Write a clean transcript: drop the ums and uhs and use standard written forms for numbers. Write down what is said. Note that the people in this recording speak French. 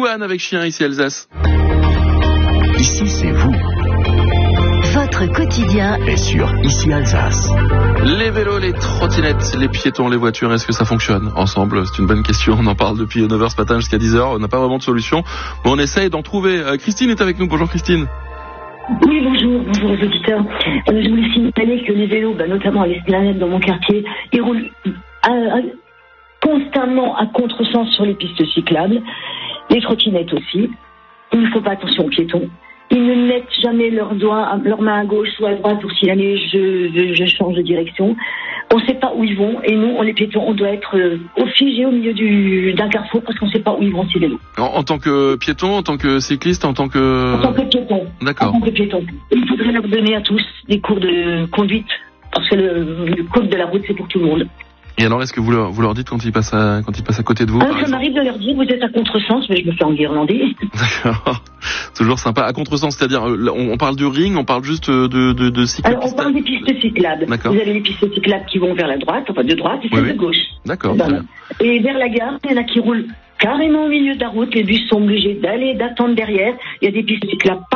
Johan avec chien ici Alsace. Ici, c'est vous. Votre quotidien Et sur Ici Alsace. Les vélos, les trottinettes, les piétons, les voitures, est-ce que ça fonctionne ensemble? C'est une bonne question. On en parle depuis 9h ce matin jusqu'à 10h. On n'a pas vraiment de solution, mais on essaye d'en trouver. Christine est avec nous. Bonjour Christine. Oui, bonjour aux auditeurs. Je voulais signaler que les vélos, notamment à l'Esplanade dans mon quartier, ils roulent constamment à contresens sur les pistes cyclables, les trottinettes aussi. Il ne faut pas attention aux piétons. Ils ne mettent jamais leur main à gauche ou à droite pour signaler je change de direction. On ne sait pas où ils vont et nous, les piétons, on doit être figés au milieu d'un carrefour parce qu'on ne sait pas où ils vont ces vélos. En tant que piéton, en tant que cycliste, en tant que piéton. D'accord. En tant que piéton. Il faudrait leur donner à tous des cours de conduite parce que le code de la route, c'est pour tout le monde. Et alors, est-ce que vous leur dites quand ils passent à côté de vous? Ça m'arrive de leur dire, vous êtes à contresens, mais je me fais enguirlander. D'accord. Toujours sympa. À contresens, c'est-à-dire, on parle du ring, on parle juste de cyclistes. Alors, on parle des pistes cyclables. D'accord. Vous avez les pistes cyclables qui vont vers la droite, enfin de droite, et celles de gauche. D'accord. Et vers la gare, il y en a qui roulent carrément au milieu de la route. Les bus sont obligés d'attendre derrière. Il y a des pistes cyclables